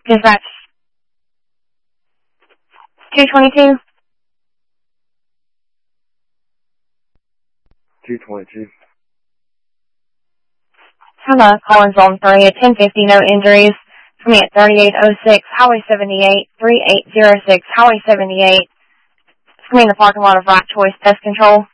Dispatch 222. 222. Hello, calling zone 3 at 1050, no injuries. For me at 3806, Highway 78, 3806, Highway 78. For me in the parking lot of Right Choice Pest Control.